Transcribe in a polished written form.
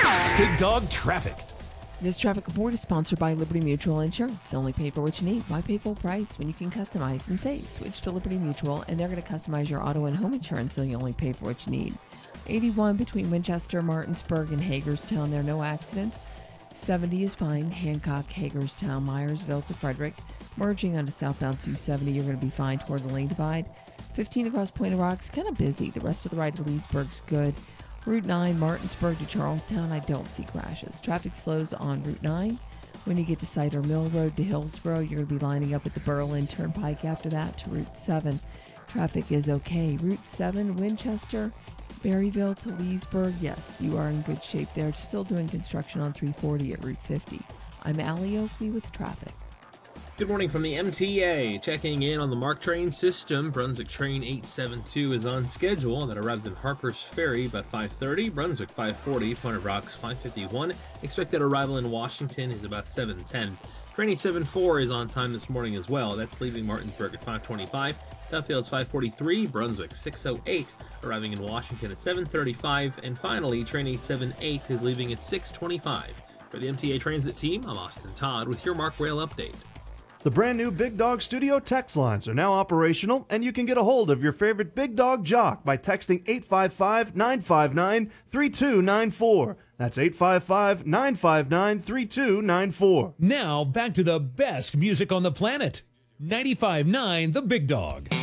Big Dog Traffic. This traffic report is sponsored by Liberty Mutual Insurance. Only pay for what you need. Why pay full price when you can customize and save? Switch to Liberty Mutual, and they're going to customize your auto and home insurance so you only pay for what you need. 81 between Winchester, Martinsburg, and Hagerstown. There are no accidents. 70 is fine. Hancock, Hagerstown, Myersville to Frederick. Merging onto southbound 270, you're going to be fine toward the lane divide. 15 across Point of Rocks, kind of busy. The rest of the ride to Leesburg's good. Route 9, Martinsburg to Charlestown, I don't see crashes. Traffic slows on Route 9. When you get to Cider Mill Road to Hillsborough, you're going to be lining up at the Berlin Turnpike after that to Route 7. Traffic is okay. Route 7, Winchester, Berryville to Leesburg, yes, you are in good shape there. Still doing construction on 340 at Route 50. I'm Allie Oakley with traffic. Good morning from the MTA. Checking in on the MARC train system. Brunswick train 872 is on schedule. That arrives in Harper's Ferry by 5:30. Brunswick 5:40. Point of Rocks 5:51. Expected arrival in Washington is about 7:10. Train 874 is on time this morning as well. That's leaving Martinsburg at 5:25. Duffield's 5:43. Brunswick 6:08. Arriving in Washington at 7:35. And finally, train 878 is leaving at 6:25. For the MTA Transit team, I'm Austin Todd with your MARC Rail update. The brand new Big Dog Studio text lines are now operational, and you can get a hold of your favorite Big Dog jock by texting 855-959-3294. That's 855-959-3294. Now back to the best music on the planet. 95.9 The Big Dog.